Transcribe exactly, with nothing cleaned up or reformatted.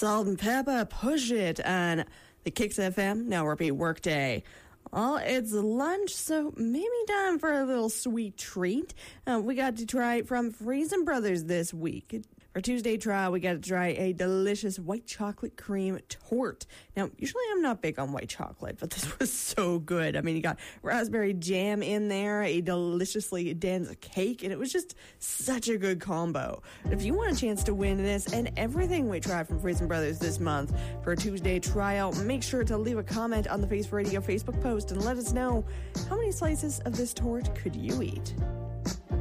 Salt and Pepper, Push It on the Kicks F M Now Repeat Workday. Well, it's lunch, so maybe time for a little sweet treat. Uh, we got to try from Freezen Brothers this week. For Tuesday trial, we got to try a delicious white chocolate cream torte. Now, usually I'm not big on white chocolate, but this was so good. I mean, you got raspberry jam in there, a deliciously dense cake, and it was just such a good combo. If you want a chance to win this and everything we try from Freezen Brothers this month for a Tuesday trial, make sure to leave a comment on the Face Radio Facebook post and let us know how many slices of this torte could you eat.